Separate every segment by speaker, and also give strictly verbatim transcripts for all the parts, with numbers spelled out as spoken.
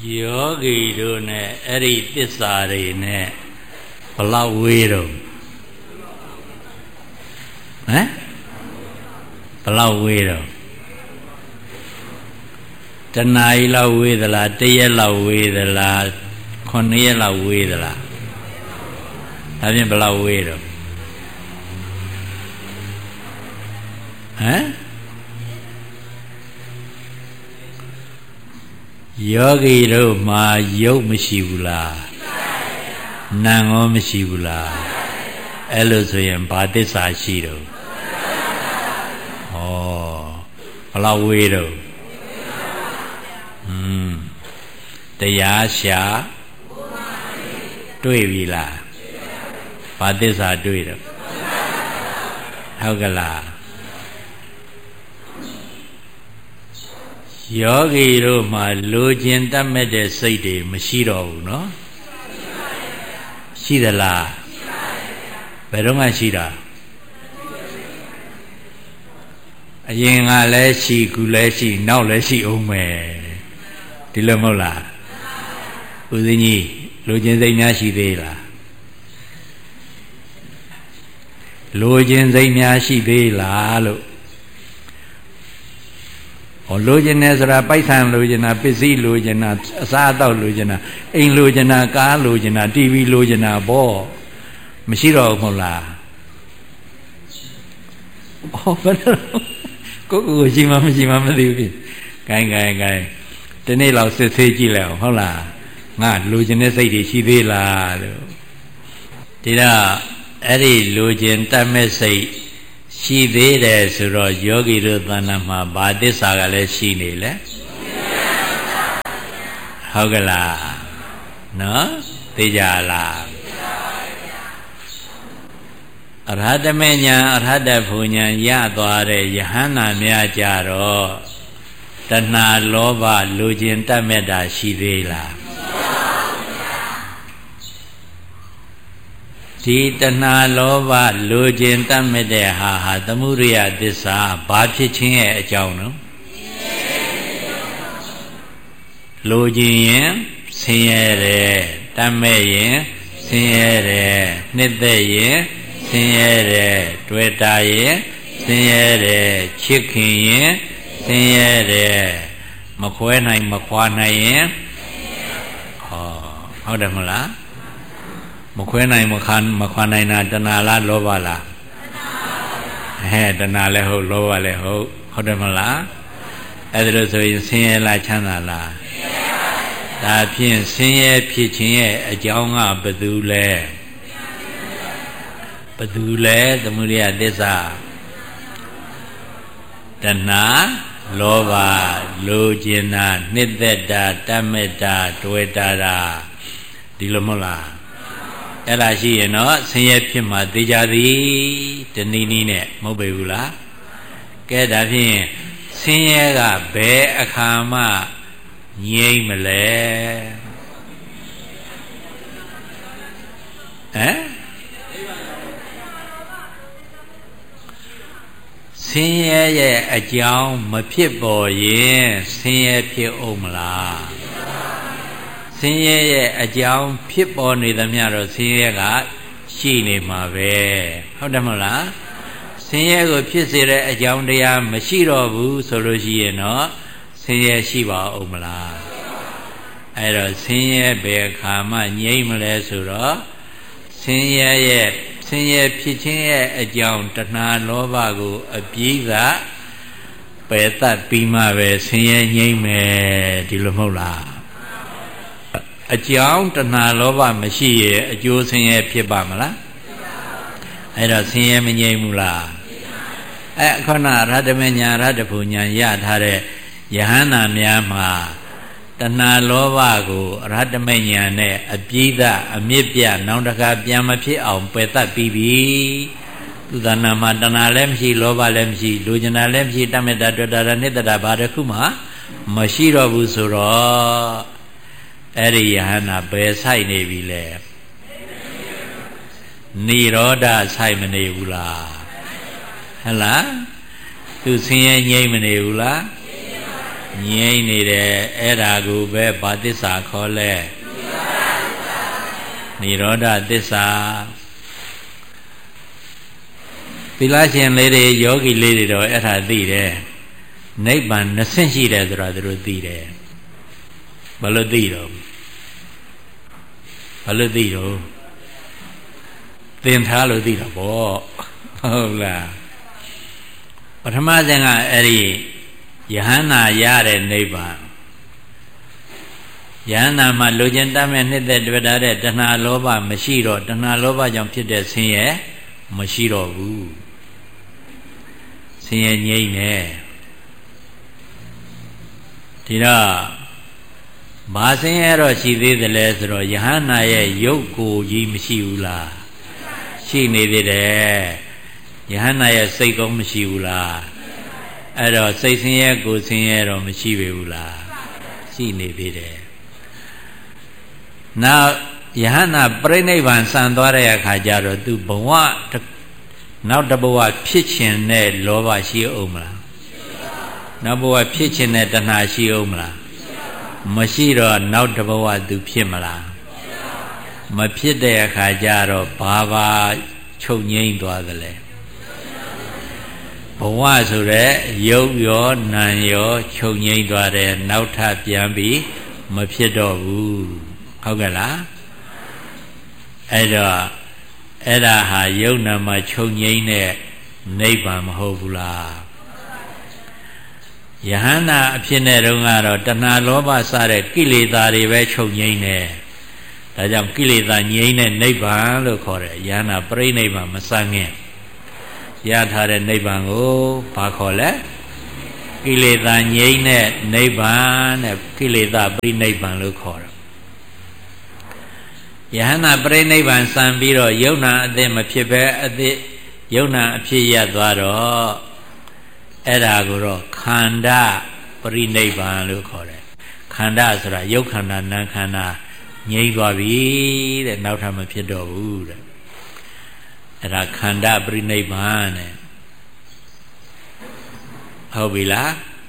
Speaker 1: ယောဂီတို့နဲ့အဲ့ဒီသစ္စာတွေနဲ့ဘလောက်ဝေးတော့ဟမ်ဘလောက်ဝေးတော့တဏှာကြီးလောက်ဝေးသလားတရက်လောက်ဝေးသလားခုနှစ်ရက်လောက်ဝေးသလားဒါဖြင့်ဘလောက်ဝေးတော့ဟမ်ယောဂီတို့မှာယုတ်မရှိဘူးလားနာမ်ရောမရှိဘူးလားအဲ့လိုဆိုရင်ဘာသစ္စာရှိတော့ဩဘလောက်ဝေးတော့อืมတရားရှာတွေ့ပြီလားဘာသစ္စာတွေ့တော့ဟုတ်ကလားယောဂီတို့မှာလိုချင်တတ်မဲ့တဲ့စိတ်တွေမရှိတော့ဘူးเนาะရှိသလားဘယ်တော့မှရှိတာအရင်ကလည်းရှိခုလည်းရှိနောက်လည်းရှိအောင်မယ်ဒီလိုမဟုတ်လားဦးဇင်းကြီးလိုချင်စိတ်များရှိသေးလားလိုချင်စိတ်များရှိသေးလားလို့ဟောလိုချင်တယ်ဆိုတာပိုက်ဆံလိုချင်တာပစ္စည်းလိုချင်တာအစားအသောက်လိုချင်တာအိမ်လိုချင်တာကားလိုချင်တာတီဗီလိုချင်တာဘောမရှိတော့ဘူးမဟုတ်လားဟောဘယ်လိုကိုကိုကိုရှိမှမရှိမှမသိဘူးဂိုင်းဂိုင်းဂိုင်းဒီနေ့လောက်စစ်ဆေးကြည့်လိုက်အောင်ဟုတ်လားငါလိုချင်တဲ့စိတ်တွေရှိသေးလားလို့ဒီတော့အဲ့ဒီလိုချင်တတ်မဲ့စိတ်ရှိသေးတယ်ဆိုတော့ယောဂီတို့သဏ္ဍာန်မှာဘာသစ္စာကလည်းရှိနေလဲဟုတ်ကလားနော်သိကြလားအရဟတမေညာအရဟတဘုံညာရသွားတဲ့ယဟန္တာများကြတော့တဏှာလောဘလူကျင်တတ်မဲ့တာရှိသေးလားဒီတဏှာလောဘလူကျင်တတ်မဲ့တဲ့ဟာဟာသမုဒိယသစ္စာဘာဖြစ်ခြင်းရဲ့အကြောင်းနော်လူကျင်ရင်ဆင်းရဲတယ်တတ်မဲ့ရင်ဆင်းရဲတယ်နှစ်သက်ရင်ဆင်းရဲတယ်တွေ့တာရင်ဆင်းရဲတယ်ချစ်ခင်ရင်ဆင်းရဲတယ်မခွဲနိုင်မခွာနိုင်ရင်ဟောဟုတ်တယ်မလားမခွဲနိုင်မခံမခွာနိုင်တာတဏှာလားလောဘလားဟဲ့တဏှာလည်းဟုတ်လောဘလည်းဟုတ်ဟုတ်တယ်မလားအဲ့ဒါလို့ဆိုရင်ဆင်းရဲလားချမ်းသာလားဒါဖြင့်ဆင်းရဲဖြစ်ခြင်းရဲ့အကြောင်းကဘယ်သူလဲဘယ်သူလဲသမုဒိယသစ္စာတဏှာလောဘလိုချင်တာနှစ်သက်တာတတ်မဲ့တာတွေ့တာတာဒီလိုမဟုတ်လားအဲ့ဒါရှိရင်တော့ဆင်းရဲဖြစ်မှသိကြသည်တနည်းနည်းနဲ့မဟုတ်ပေဘူးလားကဲဒါဖြင့်ဆင်းရဲကဘယ်အခါမှငြိမ့်မလဲဟမ်ဆင်းရဲရဲ့အကြောင်းမဖြစ်ပေါ်ရင်ဆင်းရဲဖြစ်အောင်မလားဆင်းရဲရဲ့အကြောင်းဖြစ်ပေါ်နေသမျှတော့ဆင်းရဲကရှိနေမှာပဲဟုတ်တယ်မဟုတ်လားဆင်းရဲကိုဖြစ်စေတဲ့အကြောင်းတရားမရှိတော့ဘူးဆိုလို့ရှိရင်တော့ဆင်းရဲရှိပါဦးမလားအဲ့တော့ဆင်းရဲဘယ်အခါမှငြိမ့်မလဲဆိုတော့ဆင်းရဲရဲ့ဆင်းရဲဖြစ်ခြင်းရဲ့အကြောင်းတဏှာလောဘကိုအပြည့်သာပယ်တတ်ပြီးမှပဲဆင်းရဲငြိမ့်မယ်ဒီလိုမဟုတ်လားအကြောင်းတဏှာလောဘမရှိရဲ့အကျိုးဆင်းရဲဖြစ်ပါမလားအဲ့တော့ဆင်းရဲမငြိမ့်ဘူးလားအဲ့ခဏရဟတမေညာရဟတဘုံညာရထားတဲ့ယဟန္တာများမှာတဏှာလောဘကိုအရဟတမေညာနဲ့အပြည့်သာအမြင့်ပြနောင်တကာပြန်မဖြစ်အောင်ပယ်တတ်ပြီးပြီသူသဏ္ဍာန်မှာတဏှာလည်းမရှိလောဘလည်းမရှိလူကျင်တာလည်းမရှိတမေတ္တာတွေ့တာနှစ်သက်တာဘာတစ်ခုမှမရှိတော့ဘူးဆိုတော့အဲ့ဒီယဟန္တာဘယ်ဆိုင်နေပြီလဲနိရောဓဆိုင်မနေဘူးလားဟဲ့လားသူဆင်းရဲငြိမ့်မနေဘူးလားငြိမ့်နေတယ်အဲ့ဒါကိုပဲဘာသစ္စာခေါ်လဲနိရောဓသစ္စာသီလရှင်လေးတွေယောဂီလေးတွေတော့အဲ့ဒါသိတယ်နိဗ္ဗာန်နှစ်ဆင့်ရှိတယ်ဆိုတာသူတို့သိတယ်ဘာလို့သိတော့ဘာလို့သိတော့သင်ထားလို့သိတာပေါ့ဟုတ်လားပထမစဉ်ကအဲ့ဒီယဟန္တာရတဲ့နိဗ္ဗာန်ယဟန္တာမှာလိုချင်တတ်မဲ့နှစ်သက်တွေ့တာတဲ့တဏှာလောဘမရှိတော့တဏှာလောဘကြောင့်ဖြစ်တဲ့ဆင်းရဲမရှိတော့ဘူးဆင်းရဲငြိမ့်နေဒီတော့ဘာဆင်းရဲတော့ရှိသေးတယ်လဲဆိုတော့ယဟန္တာရဲ့ရုပ်ကိုယ်ကြီးမရှိဘူးလားရှိနေသေးတယ်ယဟန္တာရဲ့စိတ်ကောမရှိဘူးလားအဲ့တော့စိတ်ဆင်းရဲကိုယ်ဆင်းရဲတော့မရှိပေဘူးလားရှိနေသေးတယ်နောက်ယဟန္တာပြိဋိဘံစံသွားတဲ့အခါကျတော့သူဘဝနောက်တဘဝဖြစ်ခြင်းနဲ့လောဘရှိအောင်မလားနောက်ဘဝဖြစ်ခြင်းနဲ့တဏှာရှိအောင်မလားမရှိတော့နောက်တဘဝသူဖြစ်မလားမဖြစ်တဲ့အခါကျတော့ဘာဘာချုပ်ငိမ့်သွားသလဲဘဝဆိုတဲ့ရုပ်ရောနာမ်ရောချုပ်ငိမ့်သွားတယ်နောက်ထပ်ပြန်ပြီးမဖြစ်တော့ဘူးဟုတ်ကဲ့လားအဲ့တော့အဲ့ဒါဟာယုံနာမှာချုပ်ငိမ့်တဲ့နိဗ္ဗာန်မဟုတ်ဘူးလားယဟန္တာအဖြစ်နဲ့တုန်းကတော့တဏှာလောဘစတဲ့ကိလေသာတွေပဲချုပ်ငိမ့်တယ်ဒါကြောင့်ကိလေသာငြိမ့်တဲ့နိဗ္ဗာန်လို့ခေါ်တယ်ယဟန္တာပြိဋိဘံမစငင်ရထားတဲ့နိဗ္ဗာန်ကိုဘာခေါ်လဲကိလေသာငြိမ့်တဲ့နိဗ္ဗာန်နဲ့ကိလေသာပြိဋိဘံလို့ခေါ်တယ်ယဟန္တာပြိဋိဘံစံပြီးတော့ယုံနာအသစ်မဖြစ်ပဲအသစ်ယုံနာအဖြစ်ရသွားတော့အဲ့ဒါကိုတော့ခန္ဓာပြိဋိဘံလို့ခေါ်တယ်ခန္ဓာဆိုတာယုတ်ခန္ဓာနာမ်ခန္ဓာငြိမ့်သွားပြီတဲ့နောက်ထပ်မဖြစ်တော့ဘူးတဲ့အဲ့ဒါခန္ဓာပြိဋိဘံတဲ့ဟုတ်ပြီလား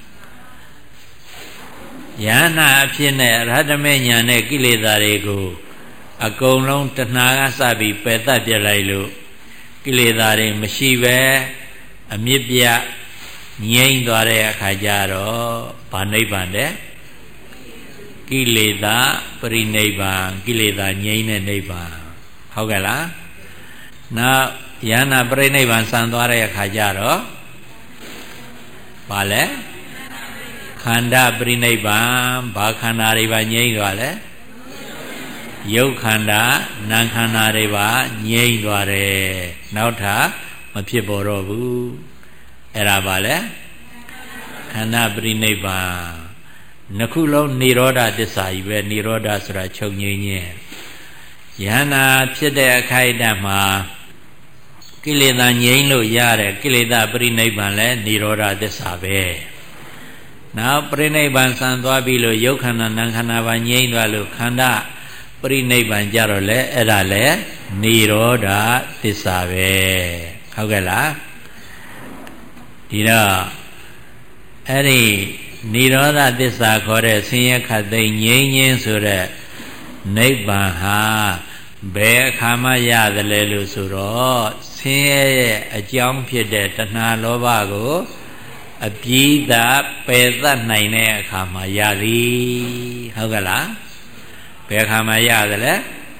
Speaker 1: ယန္နာအဖြစ်နဲ့ရဟတမေညာနဲ့ကိလေသာတွေကိုအကုန်လုံးတဏှာကစပြီးပယ်တတ်ပြလိုက်လို့ကိလေသာတွေမရှိပဲအမြစ်ပြငြိမ့်သွားတဲ့အခါကျတော့ဗာနိဗ္ဗာန်တဲ့ကိလေသာပရိနိဗ္ဗာန်ကိလေသာငြိမ့်တဲ့နိဗ္ဗာန်ဟုတ်ကဲ့လားနောက်ယန္နာပရိနိဗ္ဗာန်စံသွားတဲ့အခါကျတော့ဘာလဲခန္ဓာပရိနိဗ္ဗာန်ဘာခန္ဓာတွေပါငြိမ့်သွားလဲယုတ်ခန္ဓာနာမ်ခန္ဓာတွေပါငြိမ့်သွားတယ်နောက်ထပ်မဖြစ်ပေါ်တော့ဘူးအဲ့ဒါပါလေခန္ဓာပရိနိဗ္ဗာန်နှစ်ခုလုံးនិရောဓသစ္စာကြီးပဲនិရောဓဆိုတာချုပ်ငြိမ်းခြင်းယန္နာဖြစ်တဲ့အခိုက်အတန့်မှာကိလေသာငြိမ်းလို့ရတဲ့ကိလေသာပရိနိဗ္ဗာန်လည်းនិရောဓသစ္စာပဲနောက်ပရိနိဗ္ဗာန်စံသွားပြီလို့ယုတ်ခန္ဓာနာမ်ခန္ဓာပါငြိမ်းသွားလို့ခန္ဓာပရိနိဗ္ဗာန်ကြတော့လေအဲ့ဒါလေនិရောဓသစ္စာပဲဟုတ်ကဲ့လားဒီတော့အဲ့ဒီនិရောဓသစ္စာခေါ်တဲ့ဆင်းရဲခတ်သိမ်းငြိမ်းခြင်းဆိုတဲ့နိဗ္ဗာန်ဟာဘယ်အခါမှရတယ်လဲလို့ဆိုတော့ဆင်းရဲရဲ့အကြောင်းဖြစ်တဲ့တဏှာလောဘကိုအပြီးသာပယ်သတ်နိုင်တဲ့အခါမှာရသည်ဟုတ်ကဲ့လားဘယ်အခါမှရတယ်လဲ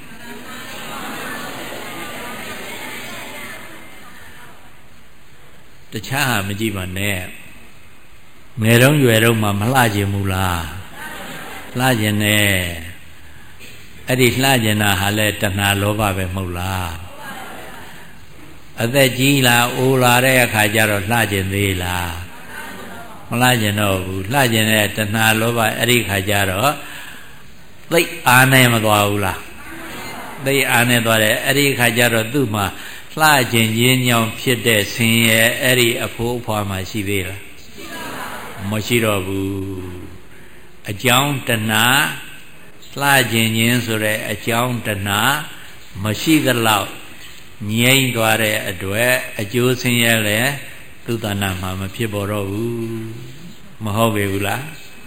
Speaker 1: တခြားဟာမကြည့်ပါနဲ့ငယ်တုန်းရွယ်တုန်းမှာမလှကျင်ဘူးလားလှကျင်နေအဲ့ဒီလှကျင်တာဟာလဲတဏှာလောဘပဲမဟုတ်လားအသက်ကြီးလာအိုလာတဲ့အခါကျတော့လှကျင်သေးလားမလှကျင်တော့ဘူးလှကျင်တဲ့တဏှာလောဘအဲ့ဒီခါကျတော့သိအားနဲ့မသွားဘူးလားသိအားနဲ့သွားတယ်အဲ့ဒီခါကျတော့သူ့မှာလှကျင်ခြင်းကြောင့်ဖြစ်တဲ့ဆင်းရဲအဲ့ဒီအဖို့အဖွာမှာရှိသေးလားမရှိတော့ဘူးအကြောင်းတဏှာလှကျင်ခြင်းဆိုတဲ့အကြောင်းတဏှာမရှိသလောက်ငြိမ့်သွားတဲ့အတွက်အကျိုးဆင်းရဲလည်းသူတဏှာမှာမဖြစ်ပေါ်တော့ဘူးမဟုတ်ပေဘူးလား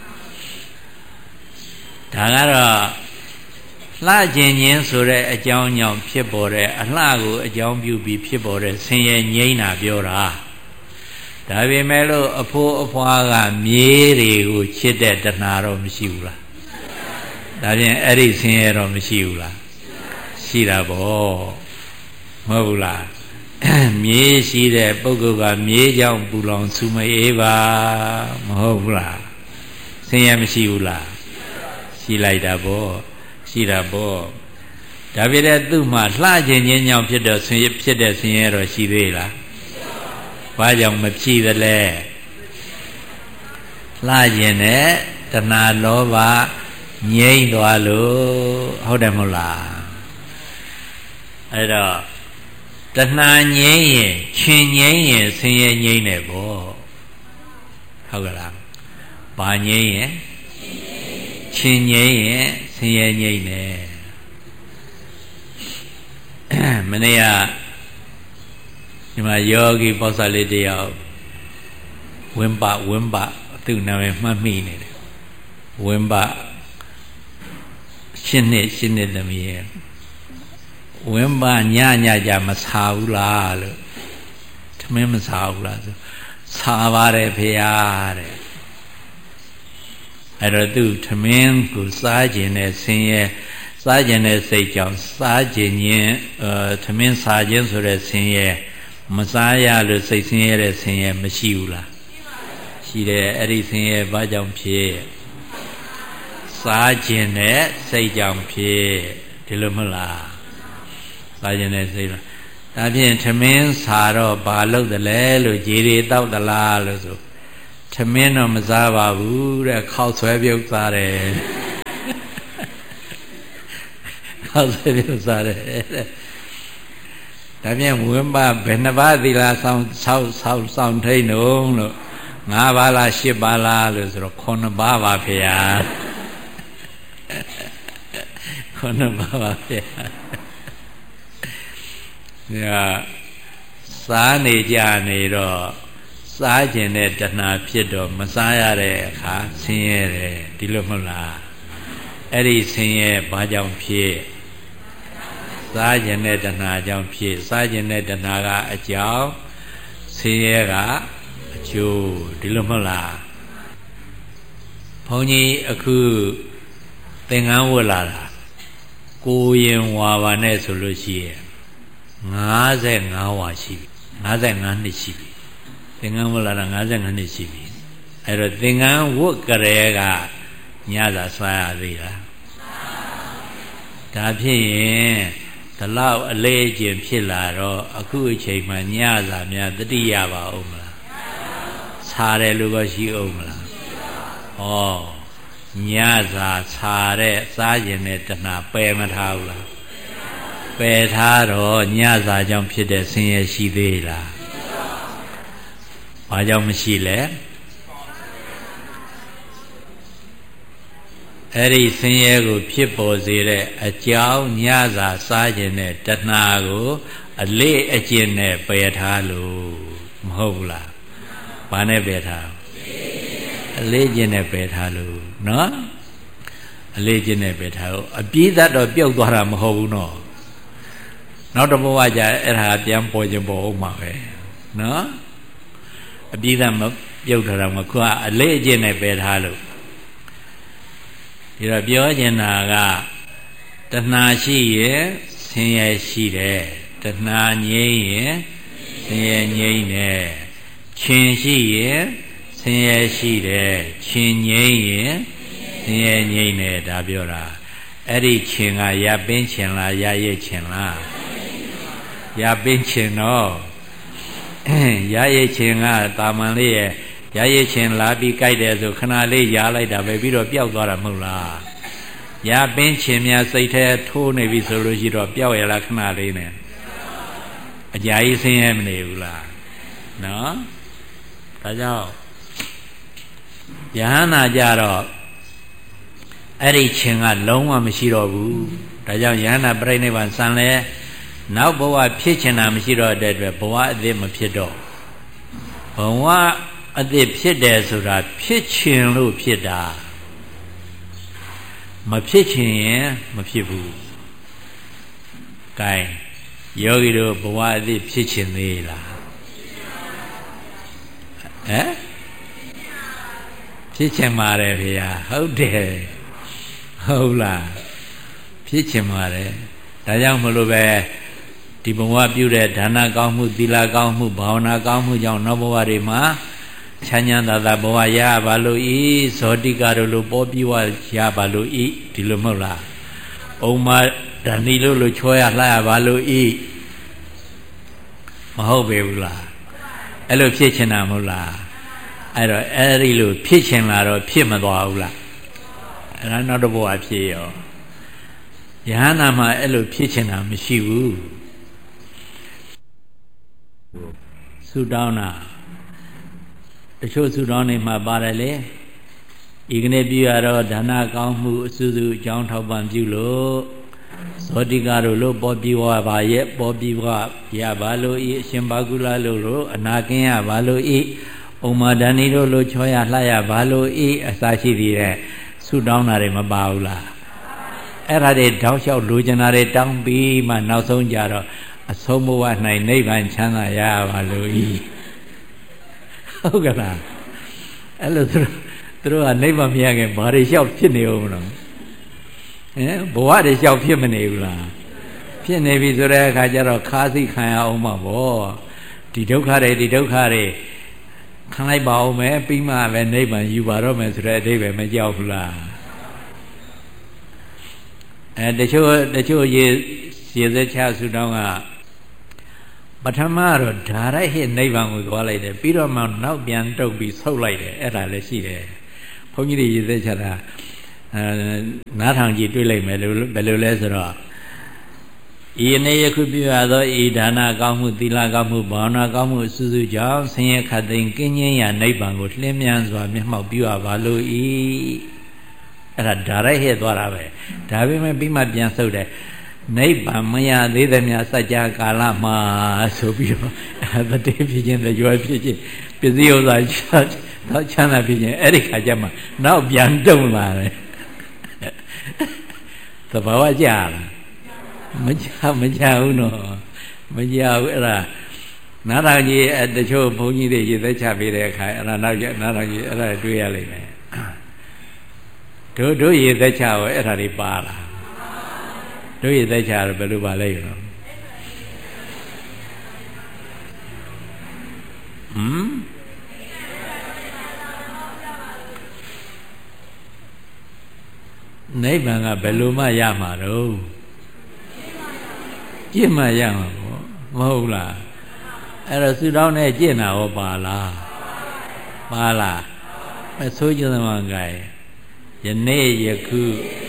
Speaker 1: ဒါကတော့လှခြင်းချင်းဆိုတဲ့အကြောင်းကြောင့်ဖြစ်ပေါ်တဲ့အလှကိုအကြောင်းပြုပြီးဖြစ်ပေါ်တဲ့ဆင်းရဲငြိမ်းတာပြောတာဒါပေမဲ့လို့အဖိုးအဖွားကမြေးတွေကိုချစ်တဲ့တဏှာတော့မရှိဘူးလားဒါဖြင့်အဲ့ဒီဆင်းရဲတော့မရှိဘူးလားရှိတာပေါ့မဟုတ်ဘူးလားမြေးရှိတဲ့ပုဂ္ဂိုလ်ကမြေးကြောင့်ပူလောင်ဆူမအေးပါမဟုတ်ဘူးလားဆင်းရဲမရှိဘူးလားရှိလိုက်တာပေါ့ရှိတာပေါ့ဒါပြတဲ့သူ့မှာလှခြင်းချင်းကြောင့်ဖြစ်တော့ဆင်းရဲဖြစ်တဲ့ဆင်းရဲတော့ရှိသေးလားဘာကြောင့်မဖြစ်သလဲလှခြင်းနဲ့တဏှာလောဘငြိမ့်သွားလို့ဟုတ်တယ်မဟုတ်လားအဲ့တော့တဏှာငြိမ့်ရင်ရှင်ငြိမ့်ရင်ဆင်းရဲငြိမ့်တယ်ပေါ့ဟုတ်ကလားဘာငြိမ့်ရင်ရှင်ငြိမ့်ရင်ဆင်းရဲငြိမ့်တယ်မနေ့ကဒီမှာယောဂီပေါ့ဆာလေးတယောက်ဝင်းပဝင်းပသူ့နာမည်မှတ်မိနေတယ်ဝင်းပရှင်းနှစ်ရှင်းနှစ်သမီးရဲ့ဝင်းပညညကြမစားဘူးလားလို့သမင်းမစားဘူးလားဆိုစားပါတယ်ဖေဟာတဲ့အဲ့တော့သူသမင်းကိုစားခြင်းနဲ့ဆင်းရဲစားခြင်းနဲ့စိတ်ကြောင့်စားခြင်းချင်းအဲသမင်းစားခြင်းဆိုတဲ့ဆင်းရဲမစားရလို့စိတ်ဆင်းရဲတဲ့ဆင်းရဲမရှိဘူးလားရှိတယ်အဲ့ဒီဆင်းရဲဘာကြောင့်ဖြစ်စားခြင်းနဲ့စိတ်ကြောင့်ဖြစ်ဒီလိုမဟုတ်လားစားခြင်းနဲ့စိတ်ဒါဖြင့်သမင်းစားတော့ဘာလုပ်တယ်လဲလို့ခြေတွေတောက်သလားလို့ဆိုသမင်းတော့မစားပါဘူးတဲ့ခောက်ဆွဲပြုတ်စားတယ်ခောက်ဆွဲပြုတ်စားတယ်တဲ့ဒါဖြင့်ဝင်းပါဘယ်နှပါးသီလဆောင်ဆောက်ဆောက်ဆောင်ထိန်တော့လို့ငါးပါးလားရှစ်ပါးလားလို့ဆိုတော့ခုနှစ်ပါးပါဖေဟာခုနှစ်ပါးပါဖေဟာညာစားနေကြနေတော့စားခြင်းနဲ့တဏှာဖြစ်တော့မစားရတဲ့အခါဆင်းရဲတယ်ဒီလိုမဟုတ်လားအဲ့ဒီဆင်းရဲဘာကြောင့်ဖြစ်စားခြင်းနဲ့တဏှာကြောင့်ဖြစ်စားခြင်းနဲ့တဏှာကအကြောင်းဆင်းရဲကအကျိုးဒီလိုမဟုတ်လားဘုန်းကြီးအခုသင်္ကန်းဝတ်လာတာကိုရင်ဝါပါနဲ့ဆိုလို့ရှိရင်ငါးငါးဝါရှိပြီငါးငါးနှစ်ရှိပြီသင်္ကန်းဝတ်လာတာငါးငါးနှစ်ရှိပြီအဲ့တော့သင်္ကန်းဝတ်ကြရဲကညစာဆွာရသေးလားဒါဖြစ်ရင်ဒီလောက်အလေးအကျင့်ဖြစ်လာတော့အခုအချိန်မှညစာများတတိယပါအောင်မလားခြားတယ်လို့ก็ရှိအောင်မလားဩညစာခြားတဲ့စားခြင်းနဲ့တဏှာပယ်မထားဘူးလားပယ်ထားတော့ညစာကြောင့်ဖြစ်တဲ့ဆင်းရဲရှိသေးလားဘာကြောင့်မရှိလဲအဲ့ဒီဆင်းရဲကိုဖြစ်ပေါ်စေတဲ့အကြောင်းညစာစားခြင်းနဲ့တဏှာကိုအလေးအကျင့်နဲ့ပယ်ထားလို့မဟုတ်ဘူးလားဘာနဲ့ပယ်ထားအလေးကျင့်နဲ့ပယ်ထားလို့နော်အလေးကျင့်နဲ့ပယ်ထားလို့အပြည့်သတ်တော့ပြုတ်သွားတာမဟုတ်ဘူးနော်နောက်တစ်ဘဝကျအဲ့ဒါပြန်ပေါ်ခြင်းပေါ်အောင်မှာပဲနော်အပြည့်သတ်မပြုတ်ထားတာမခုကအလေးအကျင့်နဲ့ပယ်ထားလို့ဒီတော့ပြောချင်တာကတဏှာရှိရင်ဆင်းရဲရှိတယ်တဏှာငြိမ်းရင်ဆင်းရဲငြိမ်းတယ်ခြင်းရှိရင်ဆင်းရဲရှိတယ်ခြင်းငြိမ်းရင်ဆင်းရဲငြိမ်းတယ်ဒါပြောတာအဲ့ဒီခြင်းကရပင်းခြင်းလားရရစ်ခြင်းလားရပင်းခြင်းတော့ရရစ်ခြင်းကတာမန်လေးရဲ့ရရချင်းလာပြီးကြိုက်တယ်ဆိုခဏလေးရလိုက်တာပဲပြီးတော့ပျောက်သွားတာမဟုတ်လားရပင်းချင်းများစိတ်ထဲထိုးနေပြီဆိုလို့ရှိတော့ပျောက်ရလားခဏလေးနဲ့အကြာကြီးဆင်းရဲမနေဘူးလားနော်ဒါကြောင့်ယဟနာကြတော့အဲ့ဒီချင်းကလုံးဝမရှိတော့ဘူးဒါကြောင့်ယဟနာပြိဋိဘံစံလဲနောက်ဘဝဖြစ်ချင်တာမရှိတော့တဲ့အတွက်ဘဝအသစ်မဖြစ်တော့ဘဝအသစ်ဖြစ်တယ်ဆိုတာဖြစ်ခြင်းလို့ဖြစ်တာမဖြစ်ချင်ရင်မဖြစ်ဘူး gain ယောဂီတို့ဘဝအသစ်ဖြစ်ချင်သေးလားဟမ်ဖြစ်ချင်ပါတယ်ဖေဟာဟုတ်တယ်ဟုတ်လားဖြစ်ချင်ပါတယ်ဒါကြောင့်မလို့ပဲဒီဘဝပြုတဲ့ဒါနကောင်းမှုသီလကောင်းမှုဘာဝနာကောင်းမှုကြောင့်နောက်ဘဝတွေမှာချမ်းချမ်းသာသာဘဝရပါလို့ဤဇောတိကတို့လိုပေါ်ပြီးဝရပါလို့ဤဒီလိုမဟုတ်လားအုံမဓာနီလို့လို့ချောရလှရပါလို့ဤမဟုတ်ပေဘူးလားအဲ့လိုဖြစ်ချင်တာမဟုတ်လားအဲ့တော့အဲ့ဒီလိုဖြစ်ချင်လာတော့ဖြစ်မသွားဘူးလားအဲ့ဒါနောက်တစ်ဘဝဖြစ်ရောယဟနာမှာအဲ့လိုဖြစ်ချင်တာမရှိဘူးဆုတောင်းတာတချို့ဆုတောင်းနေမှာပါတယ်လေဤကနေ့ပြုရတော့ဒါနကောင်းမှုအစုစုအကြောင်းထောက်ပံ့ပြုလို့ဇောတိကတို့လို့ပေါ်ပြီးဝပါရဲ့ပေါ်ပြီးဝရပါလို့ဤအရှင်ဘာကုလလို့လို့အနာကင်းရပါလို့ဤဥမာဒဏီတို့လို့ချောရလှရပါလို့ဤအစာရှိသေးတဲ့ဆုတောင်းတာတွေမပါဘူးလားအဲ့ဒါတွေတောက်လျှောက်လိုချင်တာတွေတောင်းပြီးမှနောက်ဆုံးကြတော့အဆုံးဘဝ၌နိဗ္ဗာန်ချမ်းသာရပါလို့ဤဟုတ်ကလားအဲ့လိုသူတို့ကနိဗ္ဗာန်မရခင်ဘာတွေလျှောက်ဖြစ်နေဦးမလို့ဟမ်ဘဝတွေလျှောက်ဖြစ်မနေဘူးလားဖြစ်နေပြီဆိုတဲ့အခါကျတော့ခါးစိခံရအောင်မှာဗောဒီဒုက္ခတွေဒီဒုက္ခတွေခံလိုက်ပါအောင်မယ်ပြီးမှပဲနိဗ္ဗာန်ယူပါတော့မယ်ဆိုတဲ့အဓိပ္ပာယ်မကြောက်ဘူးလားအဲတချို့တချို့ရေရေစချဆူတောင်းကပထမတော့ဓာရိုက်ဟိနိဗ္ဗာန်ကိုသွားလိုက်တယ်ပြီးတော့မှနောက်ပြန်တုပ်ပြီးဆုတ်လိုက်တယ်အဲ့ဒါလည်းရှိတယ်ဘုန်းကြီးတွေရေစချတာအဲနားထောင်ကြည့်တွေ့လိုက်မယ်လို့ဘယ်လိုလဲဆိုတော့ဤနေ့ယခုပြုရသောဤဒါနကောင်းမှုသီလကောင်းမှုဘာဝနာကောင်းမှုအစုစုကြောင့်ဆင်းရဲခတ်သိမ်းကင်းငြိမ်းရာနိဗ္ဗာန်ကိုလျှင်းမြန်စွာမျက်မှောက်ပြုရပါလို့ဤအဲ့ဒါဓာရိုက်ဟဲ့သွားတာပဲဒါပေမဲ့ပြီးမှပြန်ဆုတ်တယ်နိဗ္ဗာန်မရသေးသမျှစัจ जा ကာလမှာဆိုပြီးတော့တတိဖြစ်ခြင်းတရွယ်ဖြစ်ခြင်းပစ္စည်းဥစ္စာတော့ချမ်းသာဖြစ်ခြင်းအဲ့ဒီခါကျမှနောက်ပြန်တုံလာတယ်သဘာဝကြလားမကြမကြဘူးနော်မကြဘူးအဲ့ဒါနားတော်ကြီးတချို့ဘုန်းကြီးတွေရေသက်ချပေးတဲ့အခါအဲ့ဒါနောက်ကျနားတော်ကြီးအဲ့ဒါတွေ့ရလိမ့်မယ်တို့တို့ရေသက်ချရောအဲ့ဒါတွေပါလားတို့ရေသက်ချရောဘယ်လိုပါလဲရောဟမ်နိဗ္ဗာန်ကဘယ်လိုမှရမှာတော့ကြည့်မှရမှာပေါ့မဟုတ်လားအဲ့တော့ဆုတောင်းနဲ့ကြည့်နာဟောပါလားပါလားအဆိုးကျသမားကယနေ့ယခု